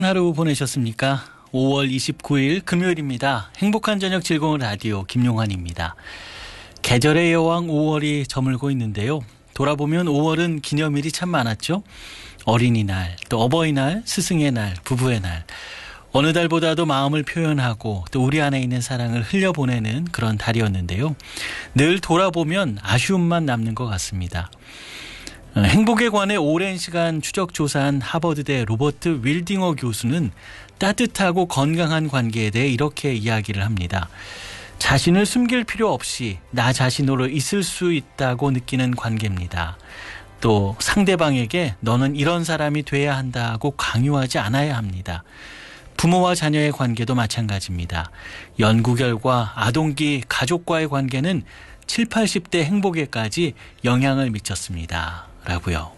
하루 보내셨습니까? 5월 29일 금요일입니다. 행복한 저녁 즐거운 라디오 김용환입니다. 계절의 여왕 5월이 저물고 있는데요. 돌아보면 5월은 기념일이 참 많았죠. 어린이날, 또 어버이날, 스승의 날, 부부의 날. 어느 달보다도 마음을 표현하고 또 우리 안에 있는 사랑을 흘려보내는 그런 달이었는데요. 늘 돌아보면 아쉬움만 남는 것 같습니다. 행복에 관해 오랜 시간 추적 조사한 하버드대 로버트 윌딩어 교수는 따뜻하고 건강한 관계에 대해 이렇게 이야기를 합니다. 자신을 숨길 필요 없이 나 자신으로 있을 수 있다고 느끼는 관계입니다. 또 상대방에게 너는 이런 사람이 돼야 한다고 강요하지 않아야 합니다. 부모와 자녀의 관계도 마찬가지입니다. 연구 결과 아동기 가족과의 관계는 7, 80대 행복에까지 영향을 미쳤습니다. 라고요.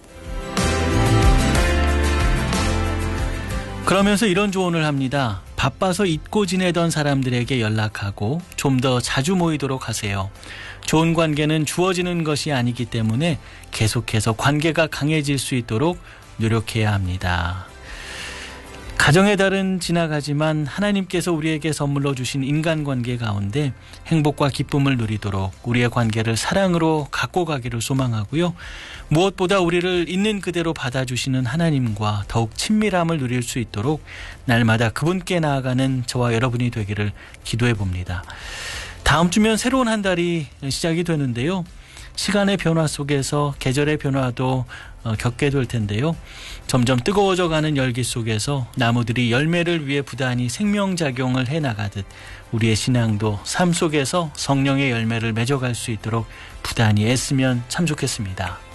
그러면서 이런 조언을 합니다. 바빠서 잊고 지내던 사람들에게 연락하고 좀 더 자주 모이도록 하세요. 좋은 관계는 주어지는 것이 아니기 때문에 계속해서 관계가 강해질 수 있도록 노력해야 합니다. 가정의 달은 지나가지만 하나님께서 우리에게 선물로 주신 인간관계 가운데 행복과 기쁨을 누리도록 우리의 관계를 사랑으로 갖고 가기를 소망하고요. 무엇보다 우리를 있는 그대로 받아주시는 하나님과 더욱 친밀함을 누릴 수 있도록 날마다 그분께 나아가는 저와 여러분이 되기를 기도해 봅니다. 다음 주면 새로운 한 달이 시작이 되는데요. 시간의 변화 속에서 계절의 변화도 겪게 될 텐데요. 점점 뜨거워져가는 열기 속에서 나무들이 열매를 위해 부단히 생명작용을 해나가듯 우리의 신앙도 삶 속에서 성령의 열매를 맺어갈 수 있도록 부단히 애쓰면 참 좋겠습니다.